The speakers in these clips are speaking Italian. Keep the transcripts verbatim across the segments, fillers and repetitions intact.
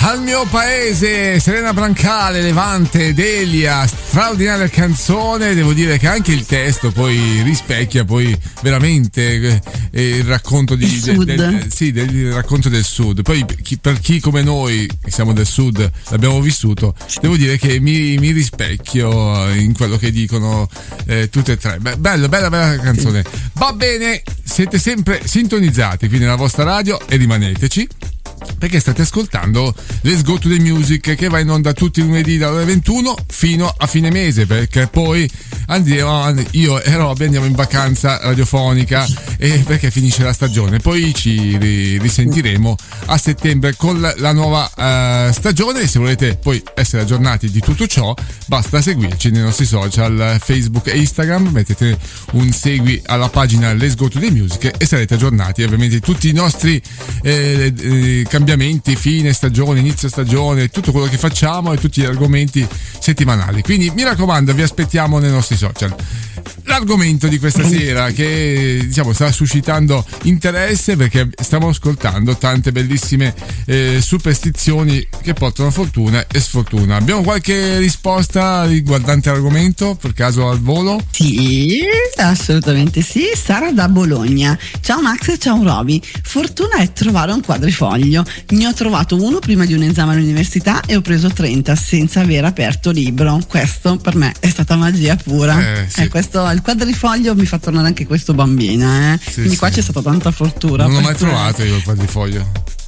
Al mio paese, Serena Brancale, Levante, Delia, straordinaria canzone. Devo dire che anche il testo poi rispecchia poi veramente eh, il racconto di, il sud. Del, del, sì, del racconto del sud. Poi chi, per chi come noi che siamo del sud l'abbiamo vissuto, devo dire che mi, mi rispecchio in quello che dicono eh, tutte e tre. Be- bello, bella, bella canzone. Va bene, siete sempre sintonizzati qui nella vostra radio e rimaneteci, perché state ascoltando Let's Go to the Music, che va in onda tutti i lunedì dalle ore ventuno fino a fine mese, perché poi andiamo, io e Robby andiamo in vacanza radiofonica e perché finisce la stagione, poi ci risentiremo a settembre con la, la nuova uh, stagione. Se volete poi essere aggiornati di tutto ciò, basta seguirci nei nostri social Facebook e Instagram, mettete un segui alla pagina Let's Go to the Music e sarete aggiornati ovviamente tutti i nostri eh, eh, cambiamenti, fine stagione, inizio stagione, tutto quello che facciamo e tutti gli argomenti settimanali. Quindi mi raccomando, vi aspettiamo nei nostri social. L'argomento di questa sera, che diciamo sta suscitando interesse perché stiamo ascoltando tante bellissime eh, superstizioni che portano fortuna e sfortuna. Abbiamo qualche risposta riguardante l'argomento, per caso al volo? Sì, assolutamente sì. Sara da Bologna. Ciao Max e ciao Robby. Fortuna è trovare un quadrifoglio. Ne ho trovato uno prima di un esame all'università e ho preso trenta senza aver aperto libro. Questo per me è stata magia pura. Eh, sì. eh, questo, il quadrifoglio mi fa tornare anche questo bambina, eh. Sì, Quindi qua sì. c'è stata tanta fortuna. Non l'ho mai Questo- trovato io il quadrifoglio.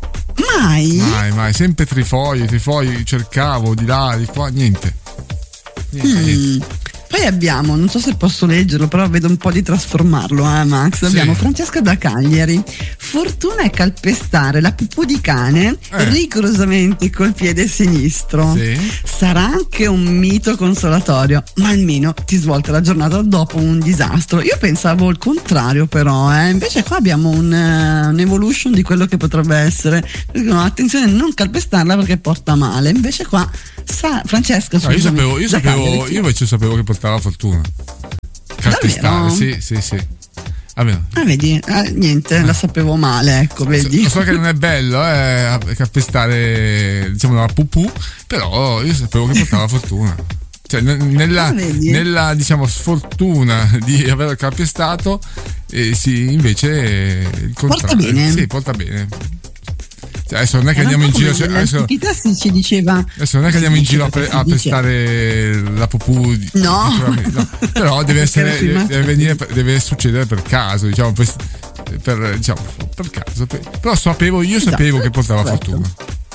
Mai? Mai, mai, sempre trifogli, trifogli, cercavo di là, di qua, niente. Niente, Mm. niente. Poi abbiamo, non so se posso leggerlo, però vedo un po' di trasformarlo, eh Max. Abbiamo Sì. Francesca da Cagliari. Fortuna è calpestare la pupù di cane Eh. rigorosamente col piede sinistro. Sì. Sarà anche un mito consolatorio, ma almeno ti svolta la giornata dopo un disastro. Io pensavo il contrario, però, eh. Invece qua abbiamo un, uh, un evolution di quello che potrebbe essere. Dicono, attenzione a non calpestarla perché porta male. Invece qua sa, Francesca, No, io scusami, sapevo, io da sapevo, Cagliari, io invece sapevo che portava fortuna. Calpestare, Davvero? sì, sì, sì. Almeno. Ah, vedi, ah, niente, la sapevo male, ecco, vedi. So, so che non è bello eh, calpestare, diciamo, la pupù, però io sapevo che portava fortuna. Cioè, n- nella, Ah, vedi? nella diciamo sfortuna di aver calpestato, eh, sì, invece eh, il Porta contrario. bene. Sì, porta bene. Cioè, adesso non è che Era andiamo in un po' giro, come cioè, adesso, nell'antichità si ci diceva. adesso non è che si andiamo in dice, giro a, pre- si a dice. pestare la pupù di- No. naturalmente, no. Però deve Perché essere era prima- deve, venire per- deve succedere per caso, diciamo, per, per, diciamo, per caso. Per- però sapevo, io Esatto, sapevo che portava certo. fortuna.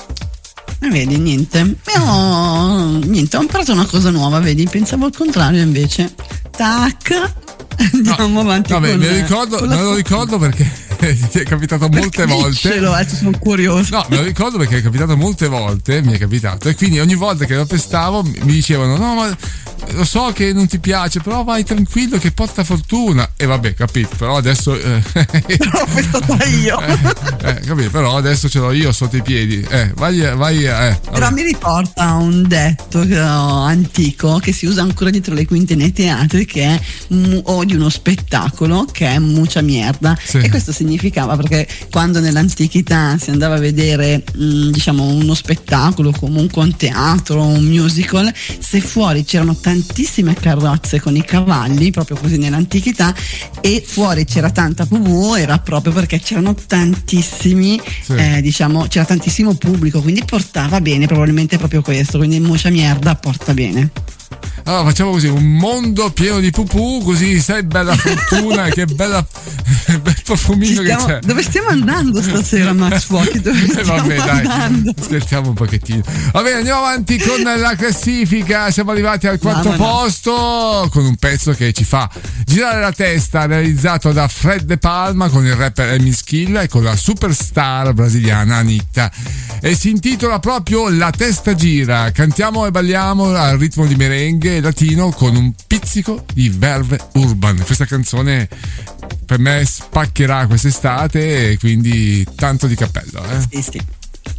Ah, vedi, niente. Io, niente, ho imparato una cosa nuova, vedi, pensavo al contrario invece. Tac. Andiamo avanti. No, beh, con, me lo ricordo, con la me lo ricordo perché ti è capitato molte Perché volte. diccelo, eh, sono curioso. No, me lo ricordo perché è capitato molte volte, mi è capitato, e quindi ogni volta che lo pestavo mi dicevano: no, ma lo so che non ti piace, però vai tranquillo che porta fortuna. E vabbè, capito, però adesso eh, Però ho pestata io. eh, eh, capito, però adesso ce l'ho io sotto i piedi. Eh, vai, vai, eh. Però vabbè. mi riporta a un detto che ho, antico che si usa ancora dietro le quinte nei teatri, che è mu- o di uno spettacolo, che è mucha mierda. Sì. E questo significava, perché quando nell'antichità si andava a vedere mh, diciamo uno spettacolo, comunque un teatro, un musical, se fuori c'erano tantissime carrozze con i cavalli, proprio così nell'antichità, e fuori c'era tanta pupù, era proprio perché c'erano tantissimi Sì. eh, diciamo c'era tantissimo pubblico, quindi portava bene, probabilmente proprio questo, quindi mucha mierda porta bene. Allora facciamo così, un mondo pieno di pupù, così sai, bella fortuna, che bella bel Ci profumino stiamo- che c'è. dove stiamo andando stasera, Max Fuochi? Dove Eh, stiamo vabbè, dai, andando? scherziamo un pochettino. Va bene, andiamo avanti con la classifica. Siamo arrivati al quarto Mamma no. posto con un pezzo che ci fa girare la testa, realizzato da Fred De Palma con il rapper Emi Schilla e con la superstar brasiliana Anitta, e si intitola proprio La testa gira. Cantiamo e balliamo al ritmo di merengue latino con un pizzico di Verve Urban. Questa canzone per me spaccherà quest'estate, e quindi tanto di cappello, eh? Sì, sì.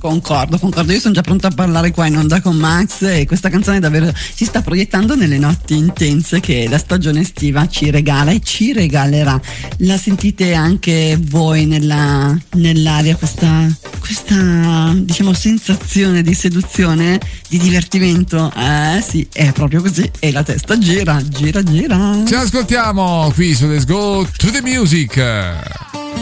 Concordo, concordo, io sono già pronta a parlare qua in onda con Max e questa canzone davvero si sta proiettando nelle notti intense che la stagione estiva ci regala e ci regalerà. La sentite anche voi nella, nell'aria questa, questa diciamo sensazione di seduzione, di divertimento? Eh sì, è proprio così e la testa gira, gira, gira. Ci ascoltiamo qui su Let's Go to the Music.